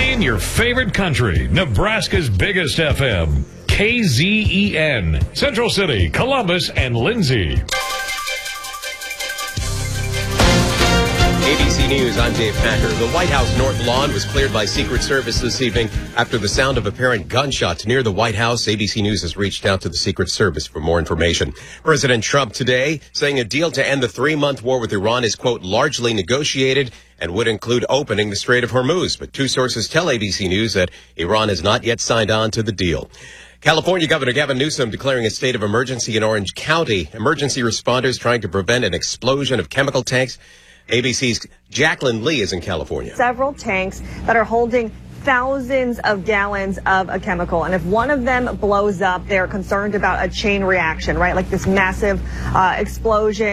Playing your favorite country, Nebraska's biggest FM, KZEN, Central City, Columbus, and Lindsay. ABC News, I'm Dave Packer. The White House North Lawn was cleared by Secret Service this evening after the sound of apparent gunshots near the White House. ABC News has reached out to the Secret Service for more information. President Trump today saying a deal to end the 3-month war with Iran is, quote, largely negotiated and would include opening the Strait of Hormuz. But two sources tell ABC News that Iran has not yet signed on to the deal. California Governor Gavin Newsom declaring a state of emergency in Orange County. Emergency responders trying to prevent an explosion of chemical tanks. ABC's Jacqueline Lee is in California. Several tanks that are holding thousands of gallons of a chemical. And if one of them blows up, they're concerned about a chain reaction, right? Like this massive explosion.